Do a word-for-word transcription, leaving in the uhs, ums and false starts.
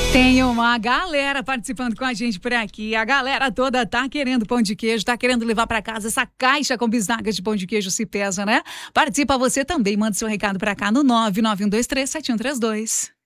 Tem uma galera participando com a gente por aqui. A galera toda tá querendo pão de queijo, tá querendo levar para casa essa caixa com bisnagas de pão de queijo se pesa, né? Participa você também, manda seu recado para cá no nove nove um dois três sete um três dois.